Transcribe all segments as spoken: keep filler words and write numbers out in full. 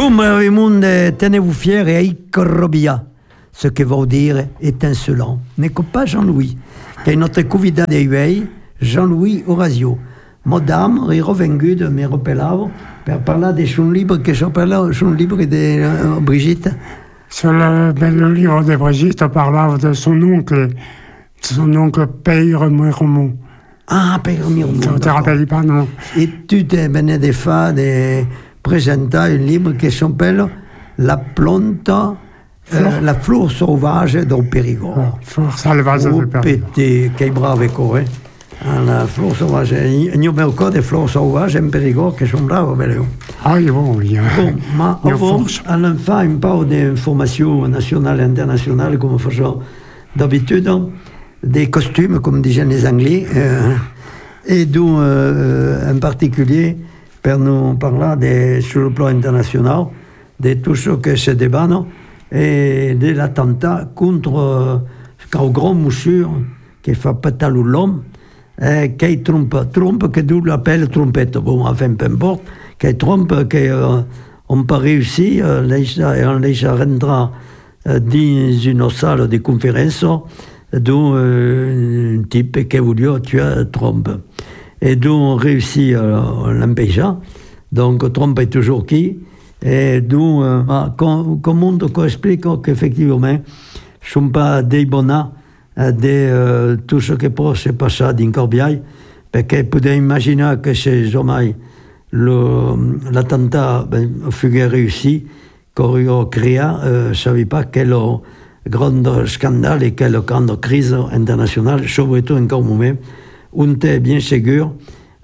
Bon, brave monde, tenez-vous fiers et Icorrobia. Ce que veut dire étincelant. N'est pas Jean-Louis, qui est notre convidat d'aujourd'hui, Jean-Louis Orazio. Madame est revenue de me rappelavo per parler de son livre que je parle, son livre de uh, Brigitte. Sur le, ben, le livre de Brigitte parlava de son oncle, son oncle Père Mirmont. Ah, Père Mirmont. Tu ne te rappelles pas, non? Et tu te venais de faire, de présenter un livre qui s'appelle La plante, euh, la fleur sauvage du Périgord. La fleur sauvage du Périgord. Petit, che bravo corre. La fleur sauvage. Io mi ricordo di fleur sauvage in Périgord che sono bravo, bello. Ah, bon, il y a. Bon, ma avant, allons faire un peu d'informations nationales et internationales, comme faisons d'habitude, des costumes, comme disaient les Anglais, euh, et d'où, euh, en particulier, pour nous parler de, sur le plan international, de tout ce que se débat et de l'attentat contre euh, le grand monsieur qui fait péter l'homme, euh, qui trompe, trompe que d'où l'appelle trompette. Bon, enfin, peu importe, qui trompe, qu'on euh, n'a pas réussi, euh, et on les rentrera euh, dans une salle de conférence, d'où euh, un type qui voulait tuer Trump. Et d'où on réussit à l'empêcher. Donc, Trump est toujours qui. Et d'où, euh, ah, comme on explique qu'effectivement, ne sont pas des bonheurs de euh, tout ce qui peut se passer dans Corbiaille, parce que vous pouvez imaginer que c'est jamais l'attentat ben, fut réussi, qu'on a créé, euh, je ne savais pas quel grand scandale et quelle grande crise internationale, surtout en ce moment, on est bien sûr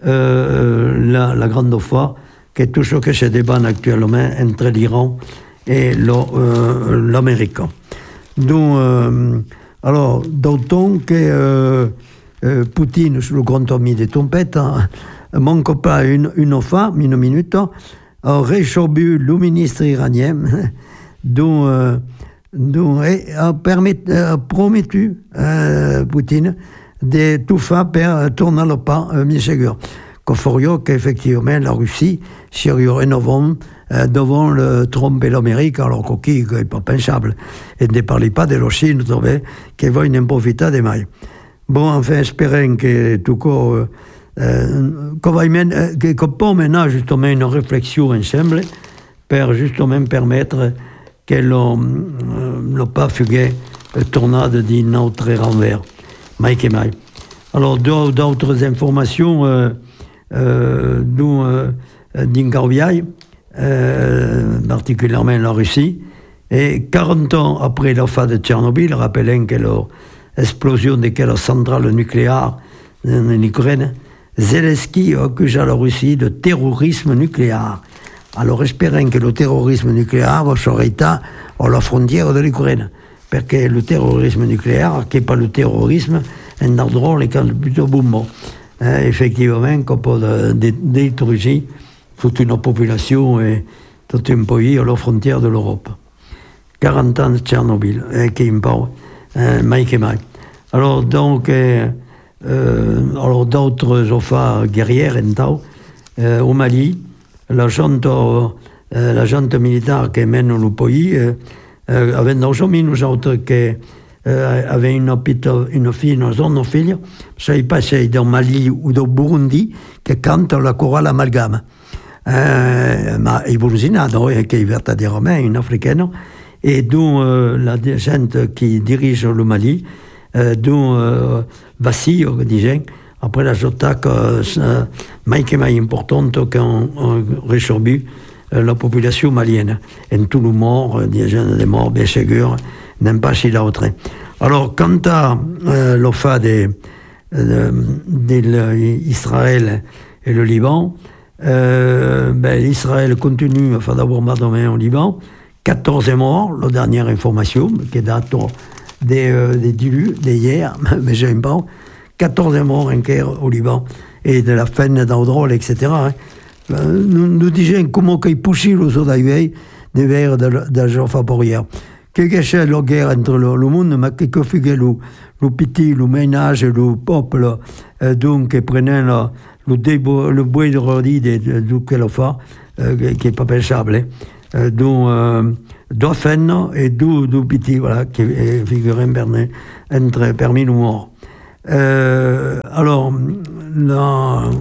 euh, la, la grande fois que tout ce qui se débat actuellement entre l'Iran et l'Amérique. Donc, euh, alors, d'autant que euh, euh, Poutine, sur le grand ami des trompettes, hein, manque pas une, une fois, une minute, a réchauffé le ministre iranien, dont, euh, dont a, permis, a promis euh, Poutine de tout faire pour tourner le pas, euh, bien sûr. Qu'il faudrait qu'effectivement la Russie serait rénovée euh, devant le Trump et l'Amérique, alors qu'il n'est pas pensable. Et ne parlez pas de la Chine, qui va en profiter des mailles. Bon, enfin, espérons que tout cas, euh, qu'on va mener, que, qu'on peut mener justement une réflexion ensemble pour justement permettre que l'on ne pas fuguer le tornade d'un autre renvers. Mike et Mike. Alors, d'autres informations, euh, euh, nous, euh, d'Ingarviaï, euh, particulièrement la Russie, et quarante ans après la fin de Tchernobyl, rappelons que l'explosion de quelle centrale nucléaire en Ukraine, Zelensky accuse la Russie de terrorisme nucléaire. Alors, espérons que le terrorisme nucléaire va s'arrêter à la frontière de l'Ukraine. Parce que le terrorisme nucléaire, qui n'est pas le terrorisme, est un drôle et plutôt boumbo. Hein, effectivement, qu'on peut détruire toute une population et tout un pays à la frontière de l'Europe. quarante ans de Tchernobyl, hein, qui me parle, hein, Mike et Mike. Alors, donc, euh, euh, alors d'autres affaires guerrières, euh, au Mali, la junte, euh, la junte militaire qui mène le pays, euh, Euh, avec aujourd'hui, nous autres qui euh, avaient une, une fille, une zone fille, ça est passé dans Mali ou dans Burundi, que quand la chorale amalgame. Euh, ma Iburuzinado, qui est vertaderement une africaine, et dont euh, la gente qui dirige le Mali, euh, dont euh, Vassi, on disait, après la attaque, euh, Mike est importante qu'on réchauffé la population malienne. Et tout le monde, des jeunes des morts, bien sûr, n'aiment pas si d'autres. Alors, quant à euh, le fait de, de, de l'Israël et le Liban, euh, ben, l'Israël continue à faire des bombardements au Liban. quatorze morts, la dernière information, qui date des, euh, des débuts, d'hier, mais j'aime pas. quatorze morts en guerre au Liban, et de la fin d'Audrol, et cetera. Hein. Nous, nous disions comment il poussait le soldats des vers de Jean Fabrière. Que c'est la guerre entre le, le monde, mais que fait le, le petit, le ménage, le peuple, euh, donc, qui prenait le, le, débo, le bois de rodi de, de, de, de, de, de, qui n'est pas pensable. Hein. euh, d'où euh, Dauphin et d'où d'où Piti, voilà, qui figuraient Bernet entre parmi nous morts. Euh, alors, là,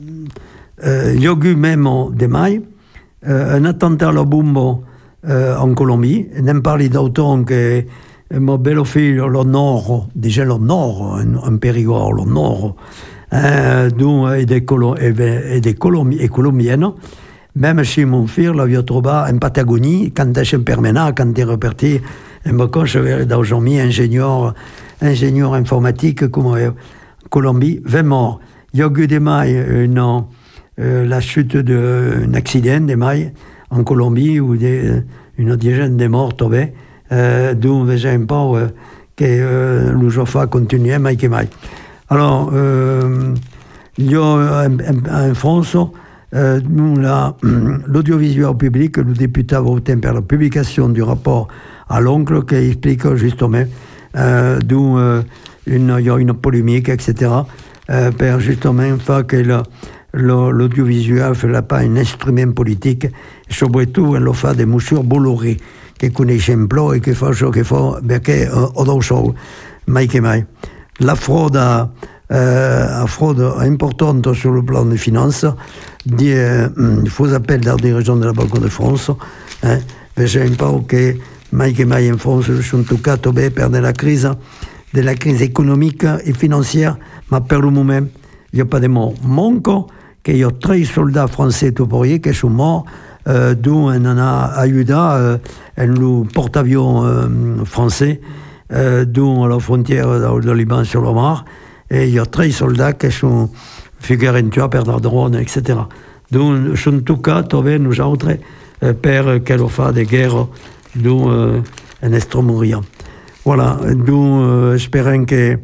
euh, il y a eu même des mailles, euh, un attentat à la bombe euh, en Colombie, n'aime parler d'autant que mon bel fille, le nord, déjà le nord, un, un Périgord, le nord, euh, d'où et des, Colo- et, et des Colombi- et Colombiennes, même chez mon fils, l'avait trouvé en Patagonie, quand il est permanent, quand il est reparti, un peu je vais d'aujourd'hui, ingénieur, ingénieur informatique, comme en Colombie, vingt morts. Il y a eu des mailles, une, euh, la chute d'un accident des mailles en Colombie, où des, une dizaine de morts tombés, euh, d'où on voit un peu euh, que euh, le Joffa continuait, maille que maille. Alors, euh, il y a en France, euh, nous, là, l'audiovisuel public, le député a voté pour la publication du rapport à l'oncle qui explique justement euh, d'où euh, une, il y a une polémique, et cetera, euh, pour justement faire que le, le, l'audiovisuel ne fait pas un instrument politique, et surtout, elle fait des moussures bolorées, qui connaissent un plan et qui font ce qu'il faut, perché euh, d'autres choses, mai que mai. La fraude, euh, la fraude importante sur le plan des finances, des euh, faux appels dans la direction de la Banque de France, hein, j'ai un peu que mai que mai en France, sont tout cas tombés par de la crise, de la crise économique et financière, mais pour le moment, il n'y a pas de morts. Manque qu'il y a treize soldats français tout pourriers qui sont morts, euh, d'où on en a aidé euh, un porte-avions euh, français, euh, d'où à la frontière de Liban sur le Mar, et il y a treize soldats qui sont figurés tués par la drone, et cetera. Donc, en tout cas, tombés nous autres, euh, per qu'elle fait des guerres, d'où euh, un extrême-orient. Voilà, d'où euh, espérons que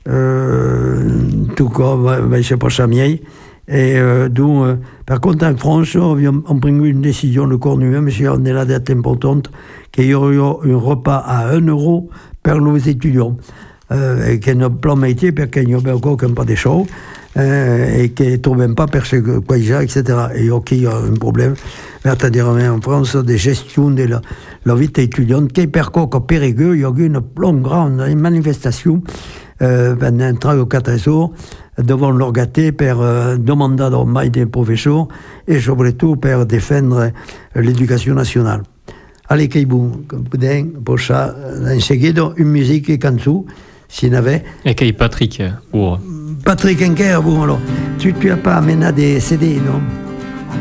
euh, tout cas va, va se passer mieux. Et euh, d'où, euh, par contre, en France, on a pris une décision, le Cornu, mais on est la date importante, qu'il y aurait un repas à un euro pour les étudiants. Euh, et qu'il n'y a pas de métier, parce qu'il n'y a encore pas de choses, euh, et qu'ils ne trouvent pas parce que quoi il y a, et cetera. Et ok, il y a un problème, c'est-à-dire en France, de gestion de la, la vie étudiante, qui est per quoi, périgueux, il y a eu une longue, grande manifestation euh, pendant trois ou quatre jours, devant leur gâter pour euh, demander au mail des professeurs et surtout pour défendre l'éducation nationale. Allez, Keibou, pour ça, en seguida, une musique et canzone, s'il y en avait. Et Kei Patrick, pour. Patrick Henker, bon, alors, tu n'as pas amené des C D, non?